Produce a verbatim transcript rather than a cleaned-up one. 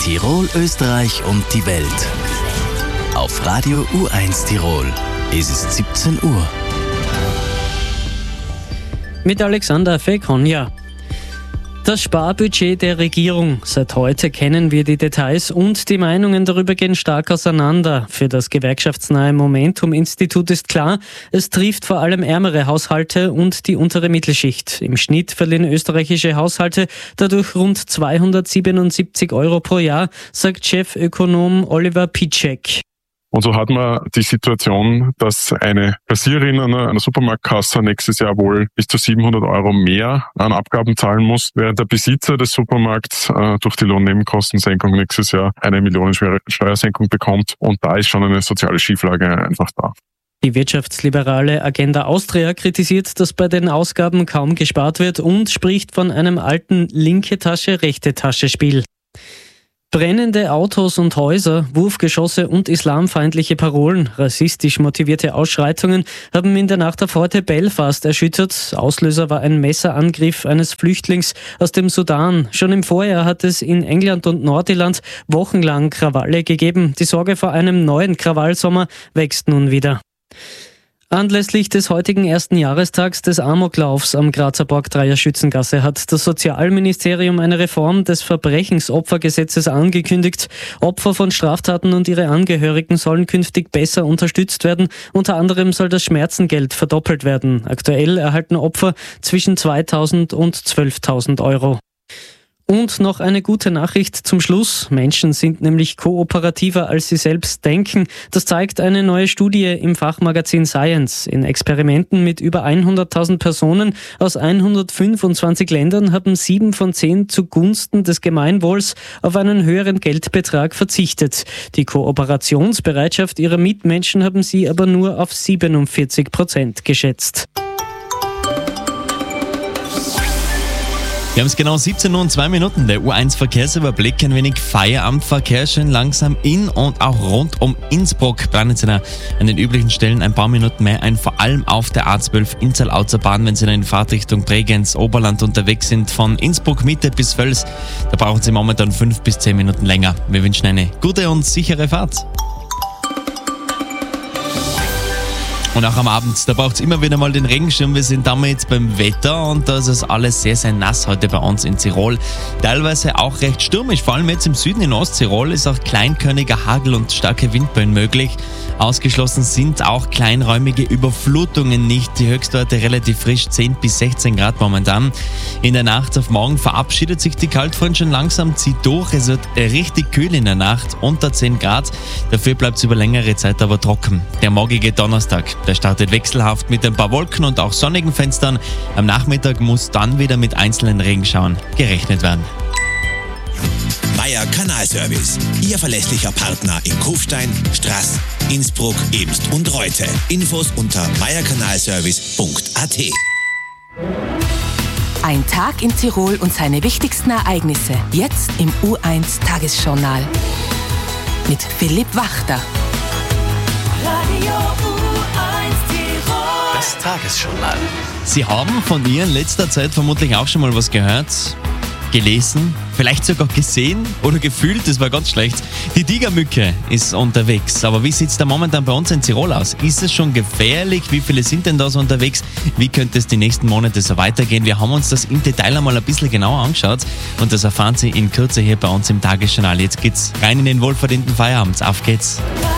Tirol, Österreich und die Welt. Auf Radio U eins Tirol ist es siebzehn Uhr. Mit Alexander Fekonja. Das Sparbudget der Regierung. Seit heute kennen wir die Details und die Meinungen darüber gehen stark auseinander. Für das gewerkschaftsnahe Momentum-Institut ist klar, es trifft vor allem ärmere Haushalte und die untere Mittelschicht. Im Schnitt verlieren österreichische Haushalte dadurch rund zweihundertsiebenundsiebzig Euro pro Jahr, sagt Chefökonom Oliver Pitschek. Und so hat man die Situation, dass eine Kassiererin einer, einer Supermarktkasse nächstes Jahr wohl bis zu siebenhundert Euro mehr an Abgaben zahlen muss, während der Besitzer des Supermarkts äh, durch die Lohnnebenkostensenkung nächstes Jahr eine millionenschwere Steuersenkung bekommt. Und da ist schon eine soziale Schieflage einfach da. Die wirtschaftsliberale Agenda Austria kritisiert, dass bei den Ausgaben kaum gespart wird und spricht von einem alten linke Tasche, rechte Tasche Spiel. Brennende Autos und Häuser, Wurfgeschosse und islamfeindliche Parolen, rassistisch motivierte Ausschreitungen haben in der Nacht auf heute Belfast erschüttert. Auslöser war ein Messerangriff eines Flüchtlings aus dem Sudan. Schon im Vorjahr hat es in England und Nordirland wochenlang Krawalle gegeben. Die Sorge vor einem neuen Krawallsommer wächst nun wieder. Anlässlich des heutigen ersten Jahrestags des Amoklaufs am Grazer Borgdreier Schützengasse hat das Sozialministerium eine Reform des Verbrechensopfergesetzes angekündigt. Opfer von Straftaten und ihre Angehörigen sollen künftig besser unterstützt werden. Unter anderem soll das Schmerzengeld verdoppelt werden. Aktuell erhalten Opfer zwischen zweitausend und zwölftausend Euro. Und noch eine gute Nachricht zum Schluss. Menschen sind nämlich kooperativer, als sie selbst denken. Das zeigt eine neue Studie im Fachmagazin Science. In Experimenten mit über hunderttausend Personen aus hundertfünfundzwanzig Ländern haben sieben von zehn zugunsten des Gemeinwohls auf einen höheren Geldbetrag verzichtet. Die Kooperationsbereitschaft ihrer Mitmenschen haben sie aber nur auf siebenundvierzig Prozent geschätzt. Wir haben es genau siebzehn Uhr und zwei Minuten. Der U eins Verkehrsüberblick, ein wenig Feierabendverkehr, schön langsam in und auch rund um Innsbruck. Planen Sie an den üblichen Stellen ein paar Minuten mehr ein, vor allem auf der A zwölf Innsal-Autobahn, wenn Sie in Fahrtrichtung Bregenz, Oberland unterwegs sind, von Innsbruck Mitte bis Völs. Da brauchen Sie momentan fünf bis zehn Minuten länger. Wir wünschen eine gute und sichere Fahrt. Und auch am Abend, da braucht es immer wieder mal den Regenschirm. Wir sind damit beim Wetter und da ist es alles sehr, sehr nass heute bei uns in Tirol. Teilweise auch recht stürmisch, vor allem jetzt im Süden in Osttirol ist auch kleinkörniger Hagel und starke Windböen möglich. Ausgeschlossen sind auch kleinräumige Überflutungen nicht. Die Höchstwerte relativ frisch, zehn bis sechzehn Grad momentan. In der Nacht auf morgen verabschiedet sich die Kaltfront schon langsam, zieht durch. Es wird richtig kühl in der Nacht, unter zehn Grad. Dafür bleibt es über längere Zeit aber trocken. Der morgige Donnerstag, der startet wechselhaft mit ein paar Wolken und auch sonnigen Fenstern. Am Nachmittag muss dann wieder mit einzelnen Regenschauern gerechnet werden. Meier Kanalservice, Ihr verlässlicher Partner in Kufstein, Straß, Innsbruck, Ebst und Reute. Infos unter meierkanalservice punkt a t. Ein Tag in Tirol und seine wichtigsten Ereignisse. Jetzt im U eins Tagesjournal. Mit Philipp Wachter. Radio U eins Tirol. Das Tagesjournal. Sie haben von ihr in letzter Zeit vermutlich auch schon mal was gehört, gelesen, vielleicht sogar gesehen oder gefühlt, das war ganz schlecht. Die Tigermücke ist unterwegs. Aber wie sieht es da momentan bei uns in Tirol aus? Ist es schon gefährlich? Wie viele sind denn da so unterwegs? Wie könnte es die nächsten Monate so weitergehen? Wir haben uns das im Detail einmal ein bisschen genauer angeschaut und das erfahren Sie in Kürze hier bei uns im Tagesjournal. Jetzt geht's rein in den wohlverdienten Feierabend. Auf geht's!